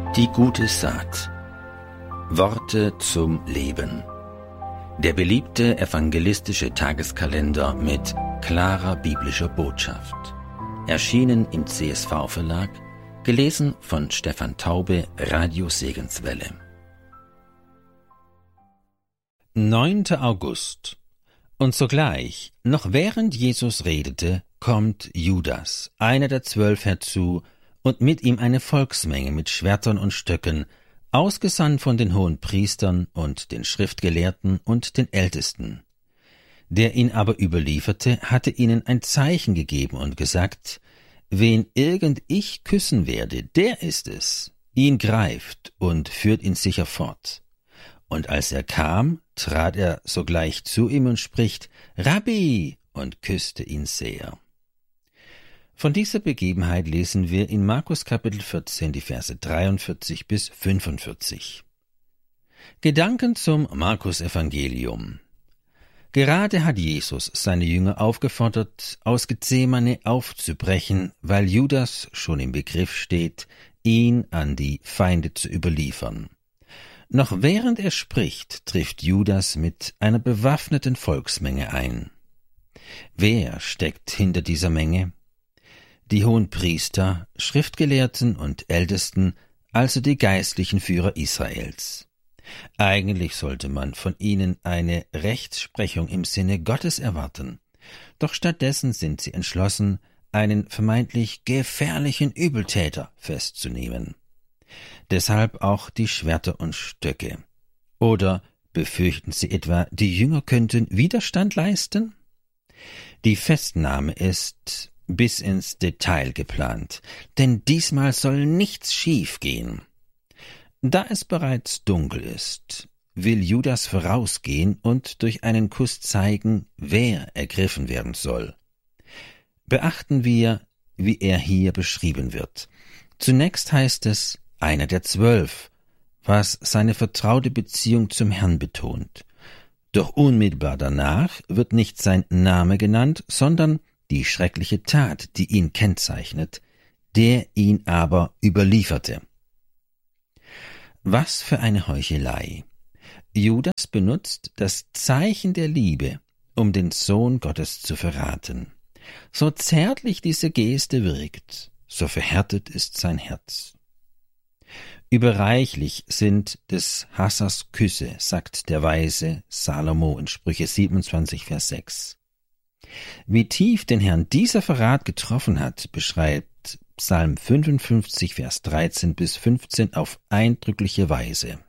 Die gute Saat. Worte zum Leben. Der beliebte evangelistische Tageskalender mit klarer biblischer Botschaft. Erschienen im CSV-Verlag, gelesen von Stefan Taube, Radio Segenswelle. 9. August. Und sogleich, noch während Jesus redete, kommt Judas, einer der 12, herzu, und mit ihm eine Volksmenge mit Schwertern und Stöcken, ausgesandt von den Hohenpriestern und den Schriftgelehrten und den Ältesten. Der ihn aber überlieferte, hatte ihnen ein Zeichen gegeben und gesagt: Wen irgend ich küssen werde, der ist es. Ihn greift und führt ihn sicher fort. Und als er kam, trat er sogleich zu ihm und spricht: Rabbi, und küsste ihn sehr. Von dieser Begebenheit lesen wir in Markus Kapitel 14, die Verse 43 bis 45. Gedanken zum Markus-Evangelium. Gerade hat Jesus seine Jünger aufgefordert, aus Gethsemane aufzubrechen, weil Judas schon im Begriff steht, ihn an die Feinde zu überliefern. Noch während er spricht, trifft Judas mit einer bewaffneten Volksmenge ein. Wer steckt hinter dieser Menge? Die Hohenpriester, Schriftgelehrten und Ältesten, also die geistlichen Führer Israels. Eigentlich sollte man von ihnen eine Rechtsprechung im Sinne Gottes erwarten, doch stattdessen sind sie entschlossen, einen vermeintlich gefährlichen Übeltäter festzunehmen. Deshalb auch die Schwerter und Stöcke. Oder befürchten sie etwa, die Jünger könnten Widerstand leisten? Die Festnahme ist bis ins Detail geplant, denn diesmal soll nichts schief gehen. Da es bereits dunkel ist, will Judas vorausgehen und durch einen Kuss zeigen, wer ergriffen werden soll. Beachten wir, wie er hier beschrieben wird. Zunächst heißt es, einer der 12, was seine vertraute Beziehung zum Herrn betont. Doch unmittelbar danach wird nicht sein Name genannt, sondern die schreckliche Tat, die ihn kennzeichnet, der ihn aber überlieferte. Was für eine Heuchelei! Judas benutzt das Zeichen der Liebe, um den Sohn Gottes zu verraten. So zärtlich diese Geste wirkt, so verhärtet ist sein Herz. Überreichlich sind des Hassers Küsse, sagt der Weise Salomo in Sprüche 27, Vers 6. Wie tief den Herrn dieser Verrat getroffen hat, beschreibt Psalm 55, Vers 13 bis 15 auf eindrückliche Weise.